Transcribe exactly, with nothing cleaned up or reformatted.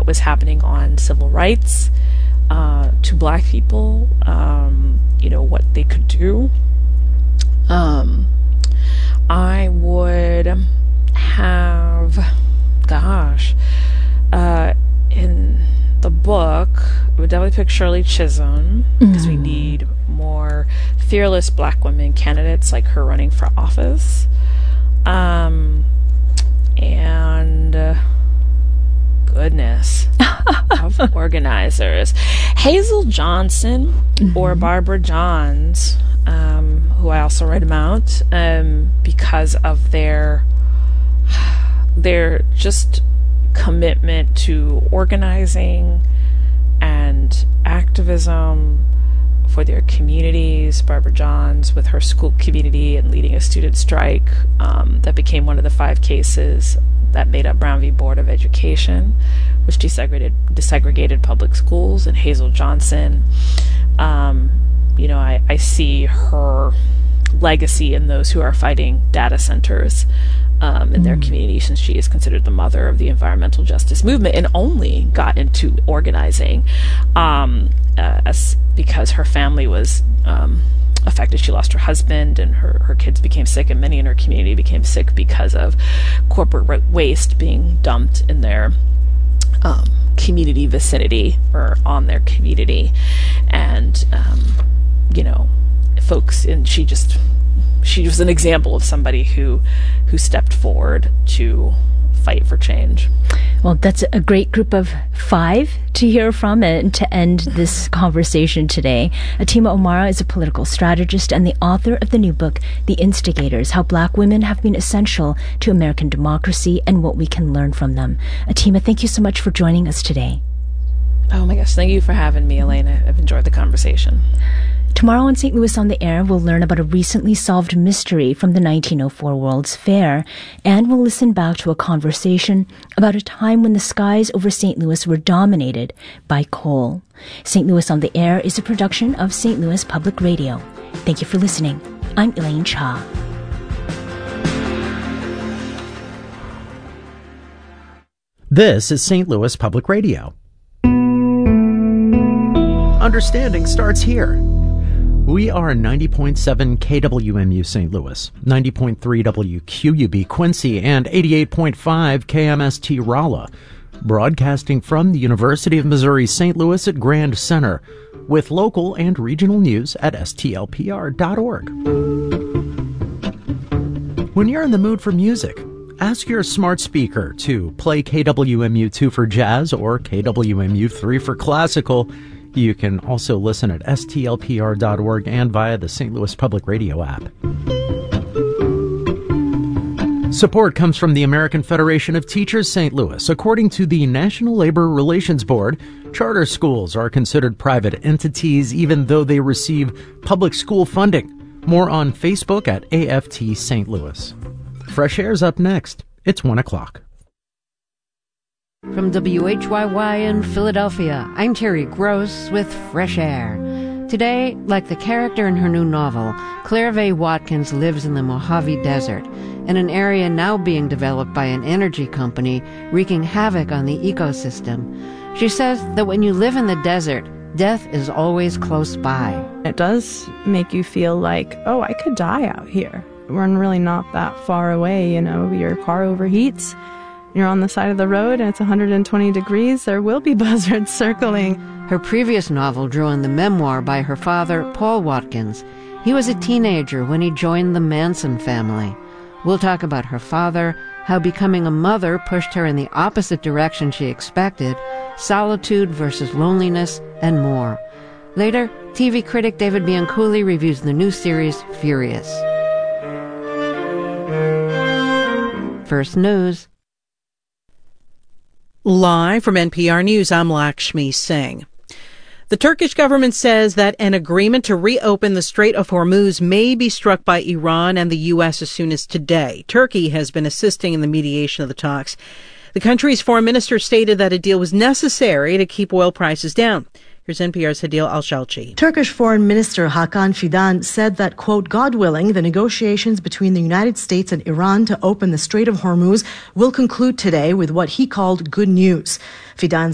what was happening on civil rights uh, to Black people, um, you know, what they could do. Um, I would have, gosh, uh, in the book, I would definitely pick Shirley Chisholm, because mm-hmm. we need more fearless Black women candidates like her running for office. Um, and uh, goodness, of organizers. Hazel Johnson mm-hmm. or Barbara Johns, um, who I also write about, um, because of their their just commitment to organizing and activism for their communities. Barbara Johns with her school community and leading a student strike um, that became one of the five cases that made up Brown v. Board of Education, which desegregated, desegregated public schools. And Hazel Johnson, um, you know, I, I see her legacy in those who are fighting data centers um, in mm. their community, since she is considered the mother of the environmental justice movement and only got into organizing um, uh, as, because her family was um, affected. She lost her husband and her, her kids became sick, and many in her community became sick because of corporate waste being dumped in their um, community vicinity or on their community. And, um, you know, folks, and she just, she was an example of somebody who, who stepped forward to fight for change. Well, that's a great group of five to hear from and to end this conversation today. Atima Omara is a political strategist and the author of the new book, The Instigators, How Black Women Have Been Essential to American Democracy and What We Can Learn from Them. Atima, thank you so much for joining us today. Oh my gosh, thank you for having me, Elena. I've enjoyed the conversation. Tomorrow on Saint Louis on the Air, we'll learn about a recently solved mystery from the nineteen oh four World's Fair, and we'll listen back to a conversation about a time when the skies over Saint Louis were dominated by coal. Saint Louis on the Air is a production of Saint Louis Public Radio. Thank you for listening. I'm Elaine Cha. This is Saint Louis Public Radio. Understanding starts here. We are ninety point seven K W M U Saint Louis, ninety point three W Q U B Quincy, and eighty-eight point five K M S T Rolla, broadcasting from the University of Missouri Saint Louis at Grand Center, with local and regional news at S T L P R dot org. When you're in the mood for music, ask your smart speaker to play K W M U two for jazz or K W M U three for classical. You can also listen at S T L P R dot org and via the Saint Louis Public Radio app. Support comes from the American Federation of Teachers Saint Louis. According to the National Labor Relations Board, charter schools are considered private entities even though they receive public school funding. More on Facebook at A F T Saint Louis. Fresh Air's up next. It's one o'clock. From W H Y Y in Philadelphia, I'm Terry Gross with Fresh Air. Today, like the character in her new novel, Claire Vaye Watkins lives in the Mojave Desert, in an area now being developed by an energy company wreaking havoc on the ecosystem. She says that when you live in the desert, death is always close by. It does make you feel like, oh, I could die out here. We're really not that far away, you know, your car overheats. You're on the side of the road and it's one hundred twenty degrees, there will be buzzards circling. Her previous novel drew on the memoir by her father, Paul Watkins. He was a teenager when he joined the Manson family. We'll talk about her father, how becoming a mother pushed her in the opposite direction she expected, solitude versus loneliness, and more. Later, T V critic David Bianculli reviews the new series, Furious. First news. Live from N P R News, I'm Lakshmi Singh. The Turkish government says that an agreement to reopen the Strait of Hormuz may be struck by Iran and the U S as soon as today. Turkey has been assisting in the mediation of the talks. The country's foreign minister stated that a deal was necessary to keep oil prices down. Here's N P R's Hadil Al-Shalchi. Turkish Foreign Minister Hakan Fidan said that, quote, God willing, the negotiations between the United States and Iran to open the Strait of Hormuz will conclude today with what he called good news. Fidan